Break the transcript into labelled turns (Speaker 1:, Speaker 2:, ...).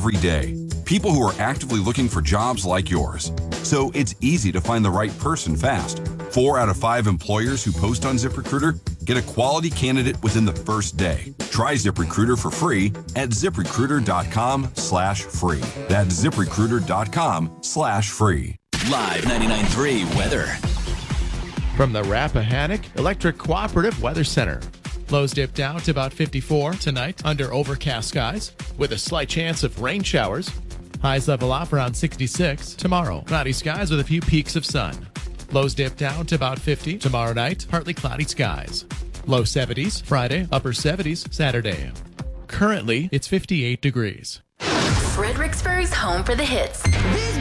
Speaker 1: every day. People who are actively looking for jobs like yours. So it's easy to find the right person fast. 4 out of 5 employers who post on ZipRecruiter get a quality candidate within the first day. Try ZipRecruiter for free at ZipRecruiter.com/free. That's ZipRecruiter.com/free.
Speaker 2: Live 99.3 weather.
Speaker 3: From the Rappahannock Electric Cooperative Weather Center. Lows dip down to about 54 tonight under overcast skies with a slight chance of rain showers. Highs level off around 66 tomorrow. Cloudy skies with a few peaks of sun. Lows dip down to about 50 tomorrow night. Partly cloudy skies. Low 70s Friday, upper 70s Saturday. Currently, it's 58 degrees.
Speaker 4: Fredericksburg's home for the hits.